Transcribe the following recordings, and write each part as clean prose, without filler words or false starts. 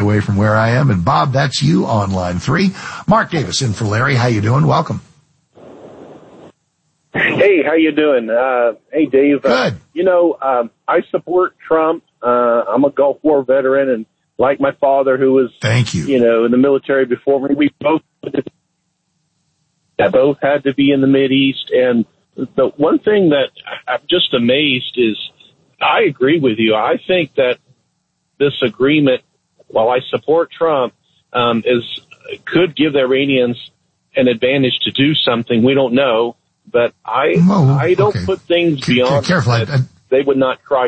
away from where I am. And Bob, that's you on line 3. Mark Davis in for Larry. How you doing? Welcome. Hey, how you doing? Hey, Dave. Good. I support Trump. I'm a Gulf War veteran, and like my father, who was, thank you, in the military before me, we both had to be in the Mideast. And the one thing that I'm just amazed is, I agree with you. I think that this agreement, while I support Trump, could give the Iranians an advantage to do something. We don't know, but I don't put things beyond that they would not try.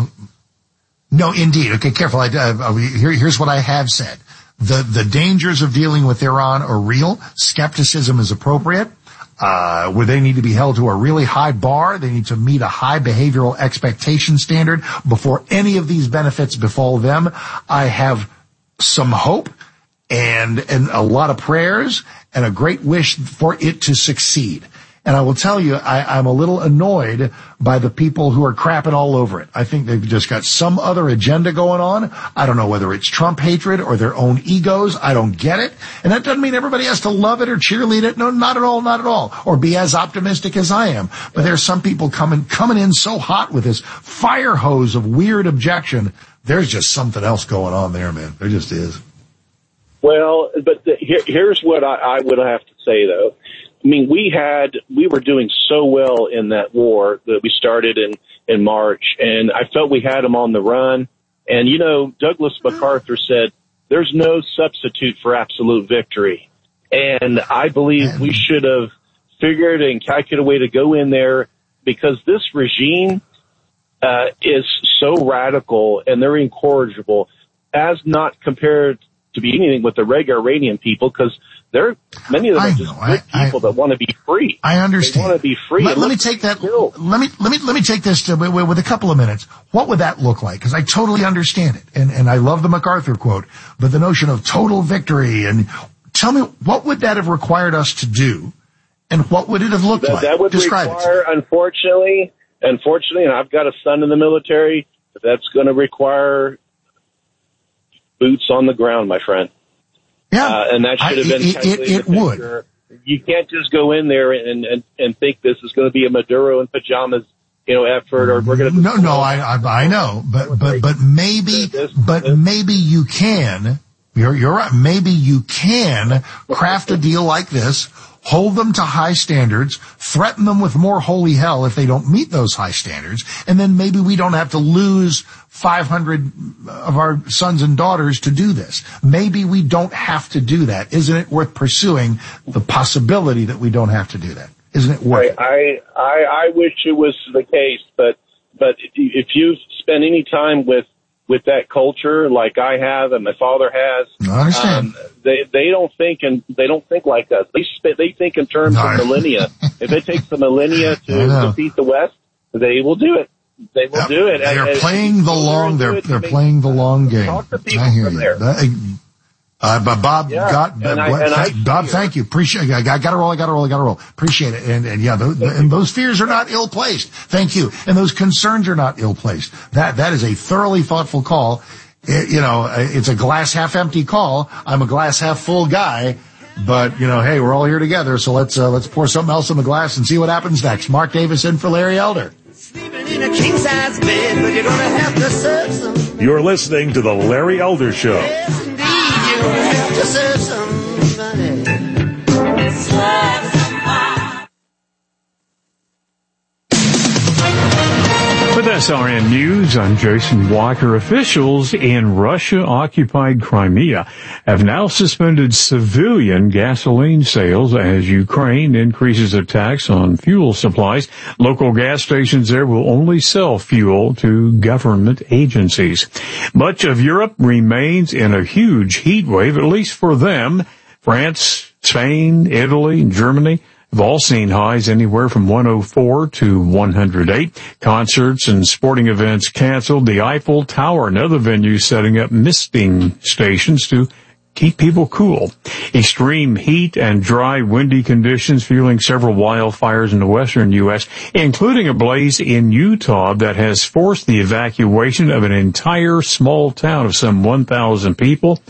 No, indeed. Okay, careful. Here's what I have said. The dangers of dealing with Iran are real. Skepticism is appropriate. Where they need to be held to a really high bar. They need to meet a high behavioral expectation standard before any of these benefits befall them. I have some hope and a lot of prayers and a great wish for it to succeed. And I will tell you, I'm a little annoyed by the people who are crapping all over it. I think they've just got some other agenda going on. I don't know whether it's Trump hatred or their own egos. I don't get it. And that doesn't mean everybody has to love it or cheerlead it. No, not at all, not at all. Or be as optimistic as I am. But there's some people coming in so hot with this fire hose of weird objection. There's just something else going on there, man. There just is. Well, but here's what I would have to say, though. I mean, we were doing so well in that war that we started in March, and I felt we had them on the run. And, Douglas MacArthur said, there's no substitute for absolute victory. And I believe we should have figured and calculated a way to go in there, because this regime is so radical and they're incorrigible, as not compared to be anything with the regular Iranian people, because many of them are just good people that want to be free. I understand. They want to be free. Let me take that. Let me take this with a couple of minutes. What would that look like? Because I totally understand it, and I love the MacArthur quote. But the notion of total victory, and tell me, what would that have required us to do, and what would it have looked like? That would require, unfortunately, and I've got a son in the military. That's going to require boots on the ground, my friend. Yeah, and that should have been it would. You can't just go in there and think this is going to be a Maduro in pajamas, effort, or we're going to. No, I know, but maybe you can. You're right. Maybe you can craft a deal like this, hold them to high standards, threaten them with more holy hell if they don't meet those high standards, and then maybe we don't have to lose 500 of our sons and daughters to do this. Maybe we don't have to do that. Isn't it worth pursuing the possibility that we don't have to do that? Isn't it worth it? I wish it was the case, but if you spend any time with that culture like I have and my father has, I understand. They don't think like us. They think in terms of millennia. If it takes a millennia to defeat the West, they will do it. They will do it. They're playing the long. They're playing the long game. Talk to people I hear from you. there. But Bob, Bob, thank you. Appreciate it. I gotta roll. Appreciate it. And those fears are not ill-placed. Thank you. And those concerns are not ill-placed. That is a thoroughly thoughtful call. It's a glass half empty call. I'm a glass half full guy. But, hey, we're all here together. So let's pour something else in the glass and see what happens next. Mark Davis in for Larry Elder. Sleeping in a king-size bed, but you're gonna have to serve some. You're listening to the Larry Elder Show. Yes, indeed, you're gonna have to serve somebody. Serve somebody. With SRN News, I'm Jason Walker. Officials in Russia-occupied Crimea have now suspended civilian gasoline sales as Ukraine increases attacks on fuel supplies. Local gas stations there will only sell fuel to government agencies. Much of Europe remains in a huge heat wave, at least for them. France, Spain, Italy, and Germany have all seen highs anywhere from 104 to 108. Concerts and sporting events canceled. The Eiffel Tower and other venues setting up misting stations to keep people cool. Extreme heat and dry, windy conditions fueling several wildfires in the western U.S., including a blaze in Utah that has forced the evacuation of an entire small town of some 1,000 people.